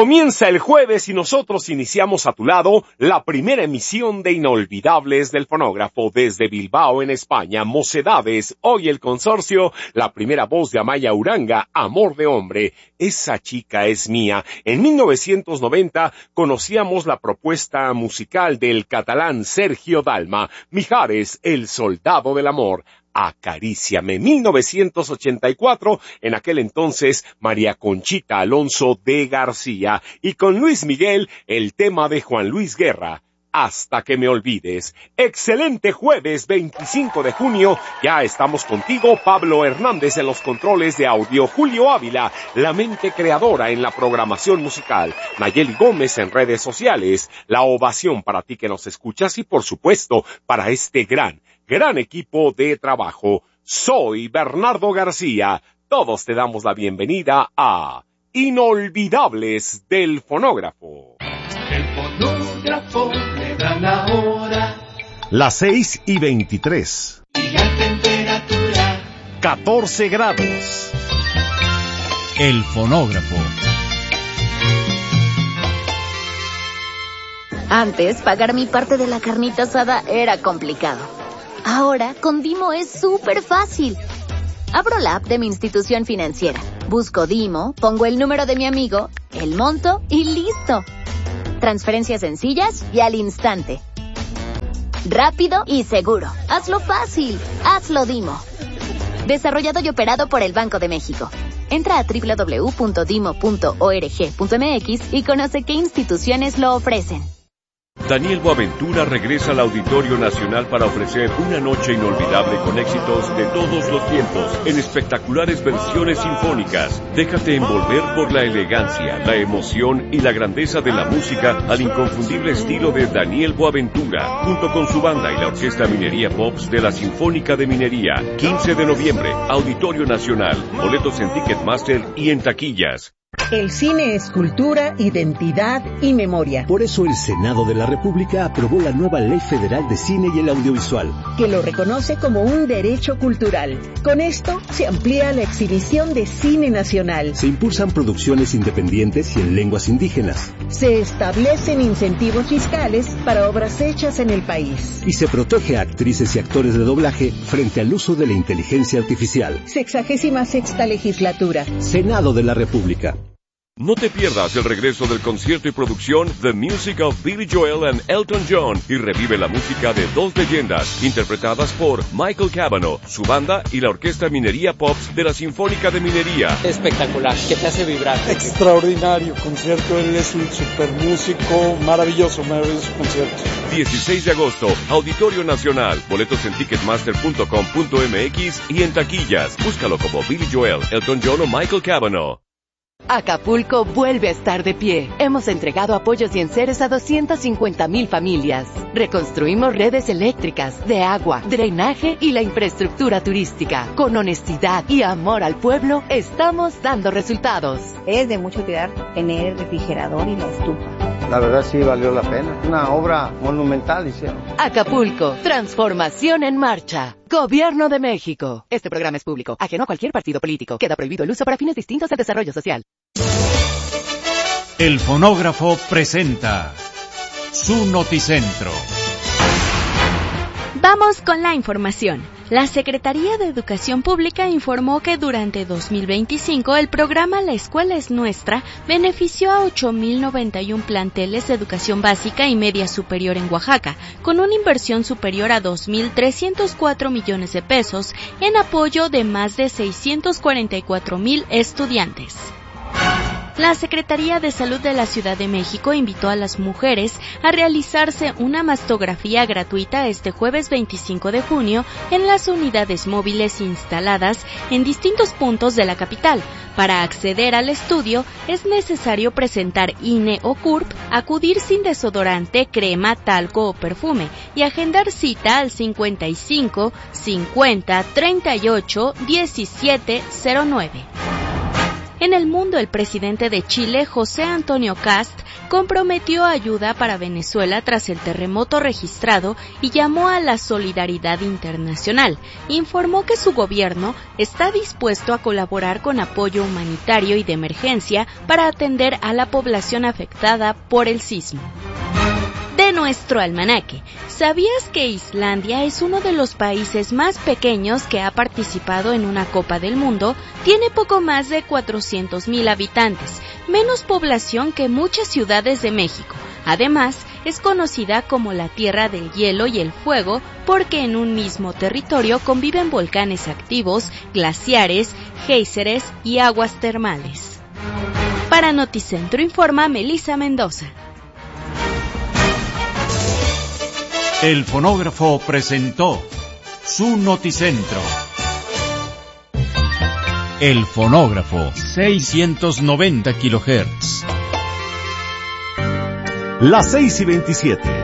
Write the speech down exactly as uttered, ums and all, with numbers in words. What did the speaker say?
Comienza el jueves y nosotros iniciamos a tu lado la primera emisión de Inolvidables del Fonógrafo desde Bilbao en España. Mocedades, hoy el consorcio, la primera voz de Amaya Uranga, Amor de Hombre, Esa chica es mía. En mil novecientos noventa conocíamos la propuesta musical del catalán Sergio Dalma, Mijares, el soldado del amor. Acaríciame, mil novecientos ochenta y cuatro, en aquel entonces María Conchita Alonso de García, y con Luis Miguel el tema de Juan Luis Guerra, Hasta que me olvides. Excelente jueves veinticinco de junio, ya estamos contigo, Pablo Hernández en los controles de audio, Julio Ávila, la mente creadora en la programación musical, Nayeli Gómez en redes sociales, la ovación para ti que nos escuchas y por supuesto para este gran Gran equipo de trabajo. Soy Bernardo García. Todos te damos la bienvenida a Inolvidables del Fonógrafo. El fonógrafo le da la hora. Las seis y veintitrés. Y la temperatura. catorce grados. El fonógrafo. Antes, pagar mi parte de la carnita asada era complicado. Ahora, con Dimo es súper fácil. Abro la app de mi institución financiera, busco Dimo, pongo el número de mi amigo, el monto y listo. Transferencias sencillas y al instante. Rápido y seguro. Hazlo fácil. Hazlo Dimo. Desarrollado y operado por el Banco de México. Entra a doble u doble u doble u punto dimo punto org punto eme equis y conoce qué instituciones lo ofrecen. Daniel Boaventura regresa al Auditorio Nacional para ofrecer una noche inolvidable con éxitos de todos los tiempos, en espectaculares versiones sinfónicas. Déjate envolver por la elegancia, la emoción y la grandeza de la música al inconfundible estilo de Daniel Boaventura, junto con su banda y la Orquesta Minería Pops de la Sinfónica de Minería. quince de noviembre, Auditorio Nacional. Boletos en Ticketmaster y en taquillas. El cine es cultura, identidad y memoria. Por eso el Senado de la República aprobó la nueva Ley Federal de Cine y el Audiovisual, que lo reconoce como un derecho cultural. Con esto se amplía la exhibición de cine nacional. Se impulsan producciones independientes y en lenguas indígenas. Se establecen incentivos fiscales para obras hechas en el país. Y se protege a actrices y actores de doblaje frente al uso de la inteligencia artificial. Sexagésima sexta legislatura. Senado de la República. No te pierdas el regreso del concierto y producción The Music of Billy Joel and Elton John y revive la música de dos leyendas interpretadas por Michael Cavanaugh, su banda y la Orquesta Minería Pops de la Sinfónica de Minería. Espectacular, que te hace vibrar. Extraordinario concierto, él es un super músico, maravilloso, maravilloso concierto. dieciséis de agosto, Auditorio Nacional, boletos en ticketmaster punto com punto eme equis y en taquillas. Búscalo como Billy Joel, Elton John o Michael Cavanaugh. Acapulco vuelve a estar de pie. Hemos entregado apoyos y enseres a doscientas cincuenta mil familias. Reconstruimos redes eléctricas, de agua, drenaje y la infraestructura turística. Con honestidad y amor al pueblo, estamos dando resultados. Es de mucha utilidad tener el refrigerador y la estufa. La verdad sí valió la pena. Una obra monumental hicieron. Acapulco, transformación en marcha. Gobierno de México. Este programa es público, ajeno a cualquier partido político. Queda prohibido el uso para fines distintos del desarrollo social. El fonógrafo presenta su noticentro. Vamos con la información. La Secretaría de Educación Pública informó que durante dos mil veinticinco el programa La Escuela es Nuestra benefició a ocho mil noventa y uno planteles de educación básica y media superior en Oaxaca, con una inversión superior a dos mil trescientos cuatro millones de pesos en apoyo de más de seiscientos cuarenta y cuatro mil estudiantes. La Secretaría de Salud de la Ciudad de México invitó a las mujeres a realizarse una mastografía gratuita este jueves veinticinco de junio en las unidades móviles instaladas en distintos puntos de la capital. Para acceder al estudio es necesario presentar I N E o C U R P, acudir sin desodorante, crema, talco o perfume y agendar cita al cincuenta y cinco, cincuenta, treinta y ocho, diecisiete cero nueve. En el mundo, el presidente de Chile, José Antonio Kast, comprometió ayuda para Venezuela tras el terremoto registrado y llamó a la solidaridad internacional. Informó que su gobierno está dispuesto a colaborar con apoyo humanitario y de emergencia para atender a la población afectada por el sismo. De nuestro almanaque, ¿sabías que Islandia es uno de los países más pequeños que ha participado en una Copa del Mundo? Tiene poco más de cuatrocientos mil habitantes, menos población que muchas ciudades de México. Además, es conocida como la Tierra del Hielo y el Fuego porque en un mismo territorio conviven volcanes activos, glaciares, géiseres y aguas termales. Para Noticentro informa Melissa Mendoza. El fonógrafo presentó su Noticentro. El fonógrafo, seiscientos noventa kilohertz. Las seis y veintisiete.